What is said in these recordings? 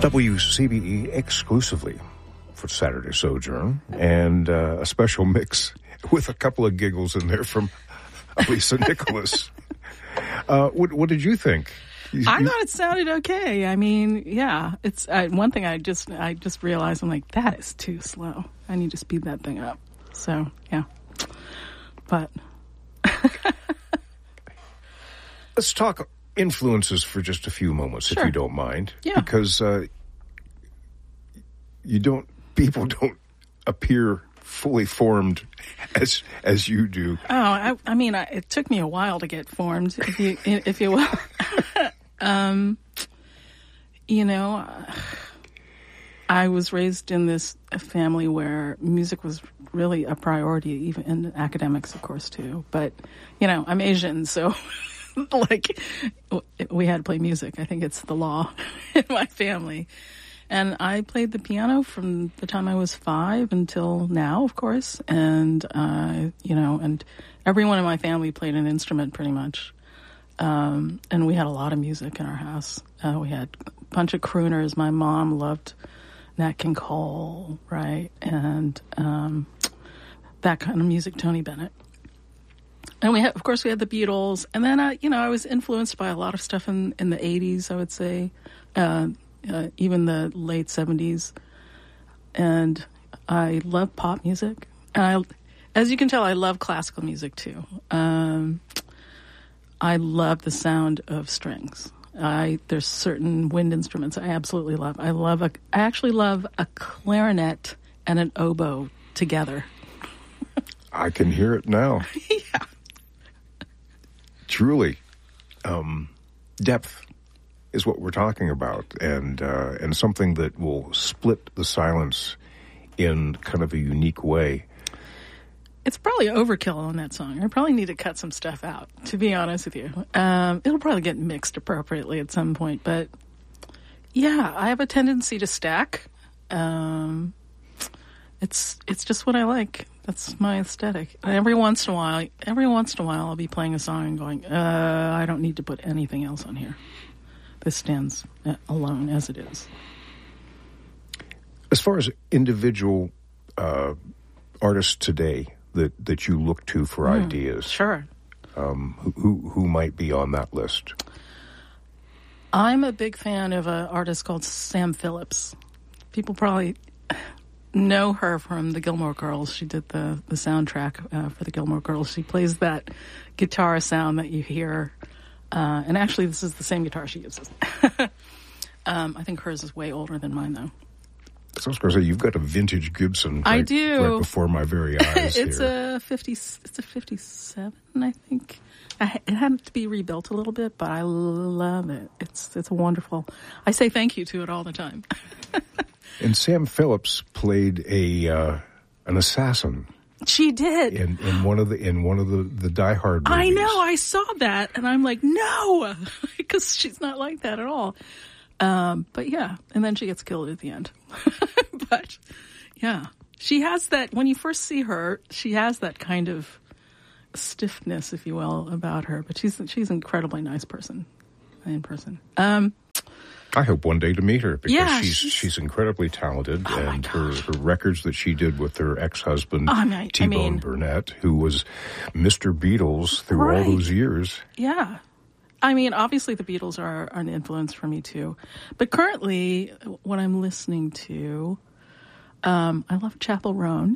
WCBE exclusively for Saturday Sojourn, and a special mix with a couple of giggles in there from Lisa Nicholas. What did you think? I thought it sounded okay. I mean, yeah, it's one thing I just realized. I'm like, that is too slow. I need to speed that thing up. So yeah, but let's talk influences for just a few moments, sure, if you don't mind. Yeah, because people don't appear fully formed as you do. Oh, I mean, it took me a while to get formed, if you will. You know, I was raised in this family where music was really a priority, even in academics, of course, too. But, you know, I'm Asian, so like we had to play music. I think it's the law in my family. And I played the piano from the time I was 5 until now, of course. And, you know, and everyone in my family played an instrument pretty much. And we had a lot of music in our house. We had a bunch of crooners. My mom loved Nat King Cole, right? And that kind of music, Tony Bennett. And of course, we had the Beatles. And then, you know, I was influenced by a lot of stuff in the 80s, I would say. Even the late 70s. And I love pop music. And as you can tell, I love classical music too. I love the sound of strings. There's certain wind instruments I absolutely love. I actually love a clarinet and an oboe together. I can hear it now. Yeah. Truly. Depth is what we're talking about, and something that will split the silence in kind of a unique way. It's probably overkill on that song. I probably need to cut some stuff out, to be honest with you. It'll probably get mixed appropriately at some point, but yeah, I have a tendency to stack. It's just what I like. That's my aesthetic. And every once in a while, I'll be playing a song and going, I don't need to put anything else on here. This stands alone as it is. As far as individual artists today that you look to for ideas, sure, who might be on that list? I'm a big fan of an artist called Sam Phillips. People probably know her from the Gilmore Girls. She did the soundtrack for the Gilmore Girls. She plays that guitar sound that you hear. And actually, this is the same guitar she uses. I think hers is way older than mine, though. So I was going to say, you've got a vintage Gibson. I do. Right before my very eyes. It's here. It's a 57, I think. It had to be rebuilt a little bit, but I love it. It's wonderful. I say thank you to it all the time. And Sam Phillips played an assassin. She did in one of the Die Hard movies. I know. I saw that, and I'm like, no, because she's not like that at all. But yeah, and then she gets killed at the end. But yeah, she has that. When you first see her, she has that kind of stiffness, if you will, about her. But she's an incredibly nice person in person. I hope one day to meet her, because she's incredibly talented, and her records that she did with her ex-husband, T-Bone Burnett, who was Mr. Beatles through all those years. Yeah. I mean, obviously the Beatles are an influence for me too. But currently, what I'm listening to, I love Chappell Roan.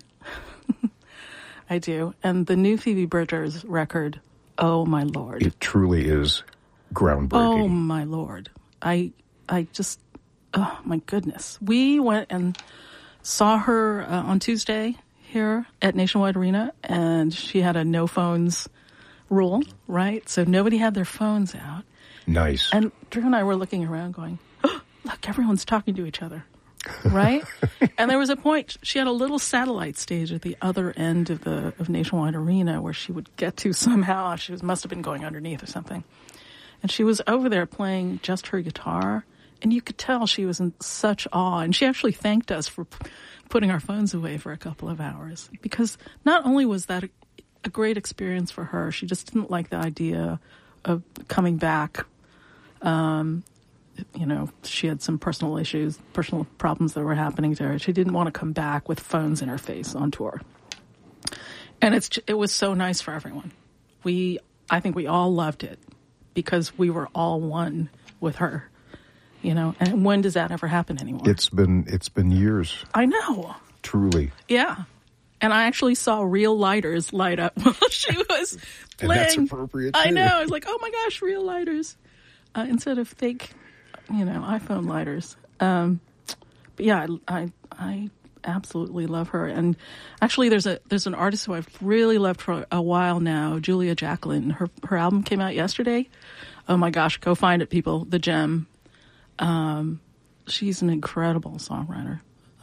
I do. And the new Phoebe Bridgers record, oh my Lord. It truly is groundbreaking. Oh my Lord. I just, oh my goodness. We went and saw her on Tuesday here at Nationwide Arena, and she had a no phones rule, right? So nobody had their phones out. Nice. And Drew and I were looking around going, oh, look, everyone's talking to each other, right? And there was a point, she had a little satellite stage at the other end of Nationwide Arena where she would get to somehow. She must have been going underneath or something. And she was over there playing just her guitar. And you could tell she was in such awe. And she actually thanked us for putting our phones away for a couple of hours. Because not only was that a great experience for her, she just didn't like the idea of coming back she had some personal issues, personal problems that were happening to her. She didn't want to come back with phones in her face on tour. And it was so nice for everyone. I think we all loved it because we were all one with her, and when does that ever happen anymore? It's been years. I know. Truly. Yeah. And I actually saw real lighters light up while she was playing. And that's appropriate, too. I know. I was like, oh, my gosh, real lighters instead of fake, iPhone lighters. But, yeah, I absolutely love her. And actually, there's an artist who I've really loved for a while now, Julia Jacklin. Her album came out yesterday. Oh, my gosh, go find it, people. The Gem. She's an incredible songwriter.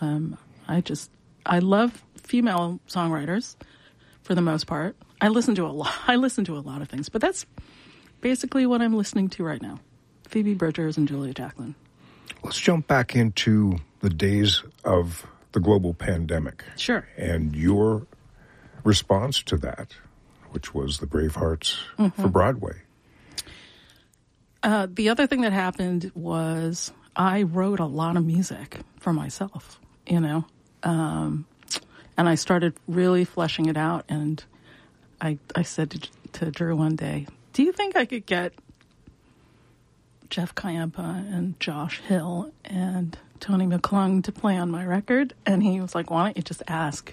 I love female songwriters for the most part. I listen to a lot of things, but that's basically what I'm listening to right now. Phoebe Bridgers and Julia Jacklin. Let's jump back into the days of the global pandemic. Sure. And your response to that, which was the Bravehearts for Broadway. The other thing that happened was I wrote a lot of music for myself, and I started really fleshing it out. And I said to Drew one day, do you think I could get Jeff Kayempa and Josh Hill and Tony McClung to play on my record? And he was like, why don't you just ask?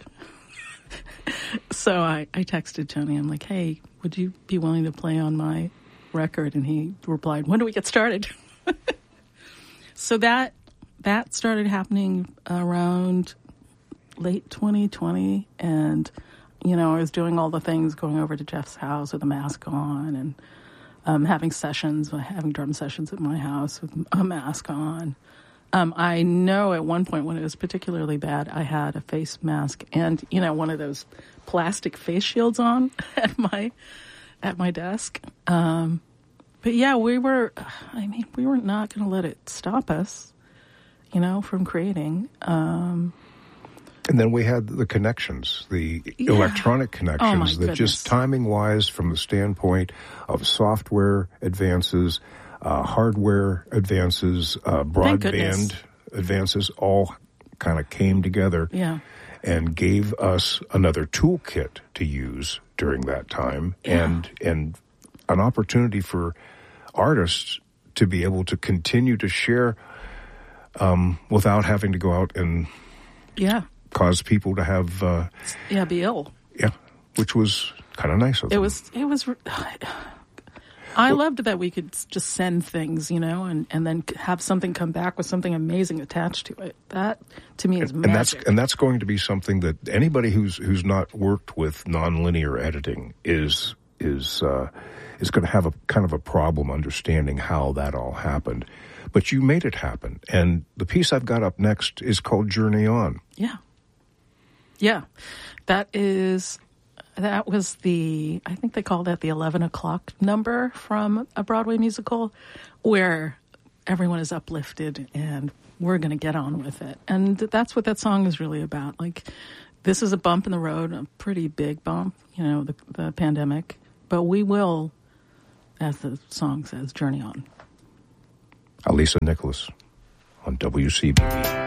So I texted Tony. I'm like, hey, would you be willing to play on my record? And he replied, when do we get started? So that started happening around late 2020, and I was doing all the things, going over to Jeff's house with a mask on, and having drum sessions at my house with a mask on. I know at one point when it was particularly bad, I had a face mask and one of those plastic face shields on at my desk. But yeah, we were not going to let it stop us, from creating. And then we had the connections, the electronic connections that just timing-wise, from the standpoint of software advances, hardware advances, broadband advances, all kind of came together and gave us another toolkit to use during that time, and an opportunity for artists to be able to continue to share without having to go out and cause people to have be ill. Yeah, which was kind of nice of them. It was. I loved that we could just send things, and then have something come back with something amazing attached to it. That to me is magic. And that's going to be something that anybody who's not worked with nonlinear editing is going to have a kind of a problem understanding how that all happened. But you made it happen. And the piece I've got up next is called Journey On. Yeah. Yeah. That was I think they call that the 11 o'clock number from a Broadway musical, where everyone is uplifted and we're going to get on with it. And that's what that song is really about. Like, this is a bump in the road, a pretty big bump, the pandemic. But we will, as the song says, journey on. Alisa Nicholas on WCBB.